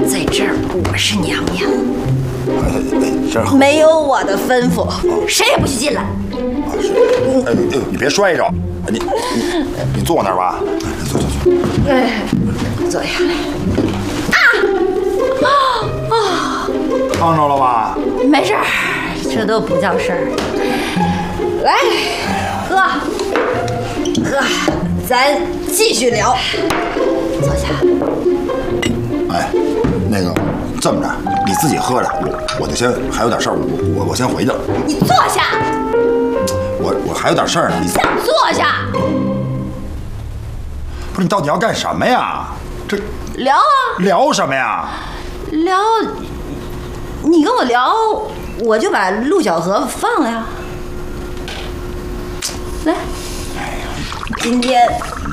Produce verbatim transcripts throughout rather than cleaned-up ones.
在这儿我是娘娘， 这没有我的吩咐，谁也不许进来。 啊是，哎哎，你别摔着，你你你坐那儿吧，坐坐坐。 哎，坐下来。啊啊！ 烫着了吧？ 没事儿，这都不叫事儿。来，喝，喝，咱继续聊。坐下。 哎，那个这么着，你自己喝着，我我就先还有点事儿，我我我先回去了。 你坐下。 我我还有点事儿呢，你想坐下？ 不是你到底要干什么呀？这聊啊， 聊什么呀？ 聊，你跟我聊，我就把陆小荷放了呀。来，今天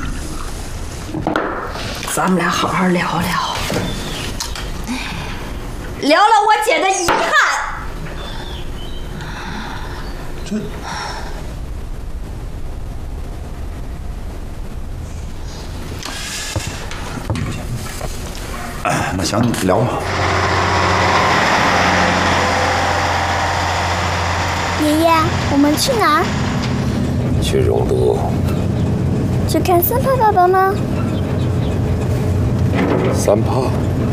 咱们俩好好聊聊，聊聊我姐的遗憾。 这。哎，那行，你聊吧。 爷爷，我们去哪儿？ 去荣都。 去看三胖爸爸吗？ 三胖，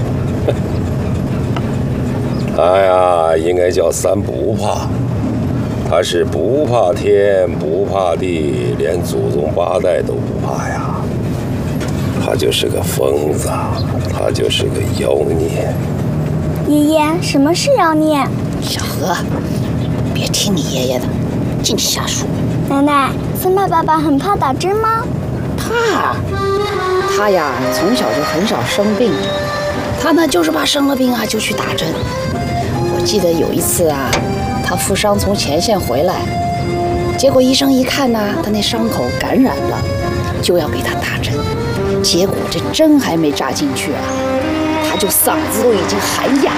他呀，应该叫三不怕。他是不怕天，不怕地，连祖宗八代都不怕呀。他就是个疯子，他就是个妖孽。 爷爷，什么是妖孽？ 小荷，别听你爷爷的，净瞎说。 奶奶，三胖爸爸很怕打针吗？ 怕，他呀从小就很少生病，他呢就是怕生了病啊就去打针。我记得有一次啊，他负伤从前线回来，结果医生一看呢，他那伤口感染了，就要给他打针。结果这针还没扎进去啊，他就嗓子都已经喊哑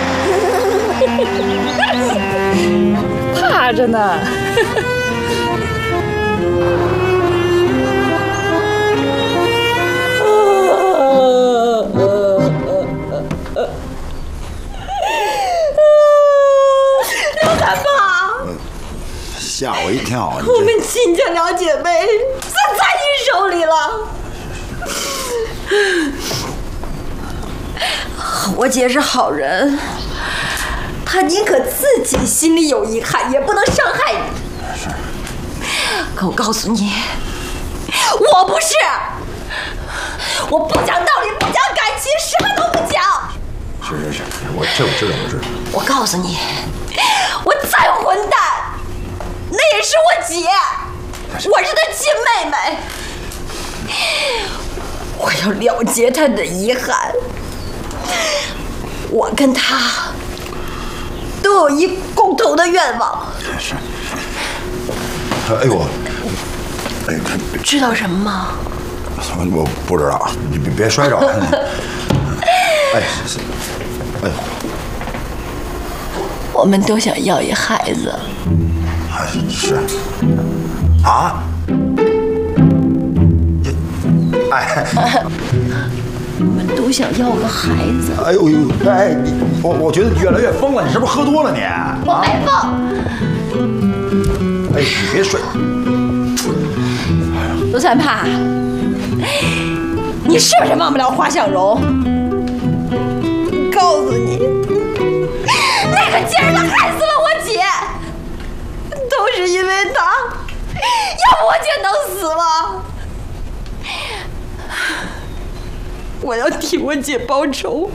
了，怕着呢。 刘三胖， 吓我一跳！ 我们亲家两姐妹死在你手里了。我姐是好人，她宁可自己心里有遗憾，也不能伤害你。 是。 可我告诉你，我不是，我不讲道理，不讲感情，什么都不讲。 是是是，我这我知道，我知道。 我告诉你，我再混蛋，那也是我姐，我是她亲妹妹。我要了结她的遗憾。我跟她都有一共同的愿望。 是。哎呦，哎， 知道什么吗？ 我不知道，你别别摔着。哎，是，哎， 我们都想要一孩子。 哎，是。啊？哎。 我们都想要个孩子。 哎呦呦，哎，你我我觉得你越来越疯了，你是不是喝多了你？ 我没疯。 哎，你别睡。 陆三胖，你是不是忘不了华向荣？告诉你，那个贱人害死了我姐，都是因为他。要不我姐能死吗？我要替我姐报仇。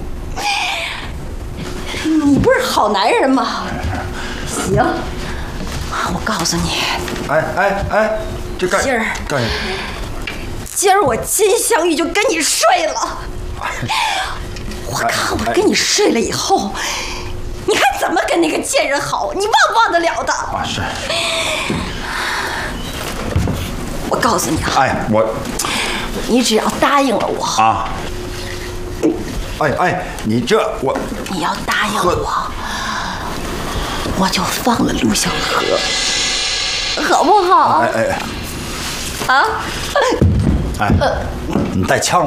你不是好男人吗？行，我告诉你。 哎哎哎，这干今儿干什么？ 今儿我金镶玉就跟你睡了。我看我跟你睡了以后，你还怎么跟那个贱人好？你忘不忘得了的？ 啊是。 我告诉你啊， 哎我， 你只要答应了我啊。哎哎，你这我， 你要答应我，我就放了陆小荷，好不好？ 哎哎啊？ 哎，你带枪了。